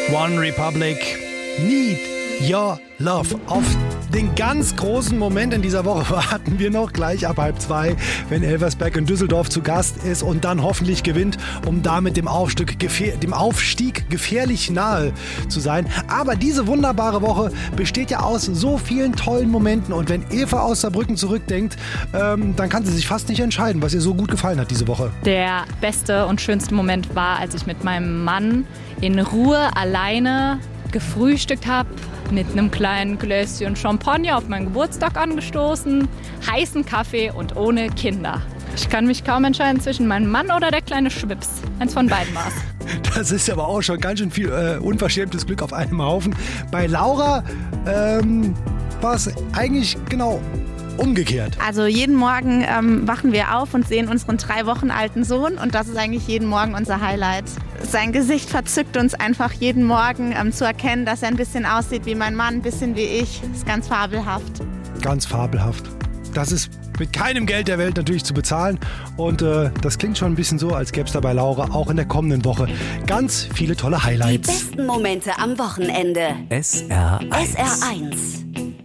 One Republic, Need Your Love. Auf den ganz großen Moment in dieser Woche warten wir noch gleich ab 1:30, wenn Elversberg in Düsseldorf zu Gast ist und dann hoffentlich gewinnt, um damit dem Aufstieg gefährlich nahe zu sein. Aber diese wunderbare Woche besteht ja aus so vielen tollen Momenten und wenn Eva aus Saarbrücken zurückdenkt, dann kann sie sich fast nicht entscheiden, was ihr so gut gefallen hat diese Woche. Der beste und schönste Moment war, als ich mit meinem Mann in Ruhe alleine gefrühstückt habe, mit einem kleinen Gläschen Champagner auf meinen Geburtstag angestoßen, heißen Kaffee und ohne Kinder. Ich kann mich kaum entscheiden zwischen meinem Mann oder der kleine Schwips. Eins von beiden war's. Das ist aber auch schon ganz schön viel unverschämtes Glück auf einem Haufen. Bei Laura war es eigentlich genau umgekehrt. Also jeden Morgen wachen wir auf und sehen unseren 3 Wochen alten Sohn und das ist eigentlich jeden Morgen unser Highlight. Sein Gesicht verzückt uns einfach jeden Morgen zu erkennen, dass er ein bisschen aussieht wie mein Mann, ein bisschen wie ich. Das ist ganz fabelhaft. Ganz fabelhaft. Das ist mit keinem Geld der Welt natürlich zu bezahlen und das klingt schon ein bisschen so, als gäbe es da bei Laura auch in der kommenden Woche ganz viele tolle Highlights. Die besten Momente am Wochenende. SR1. SR1.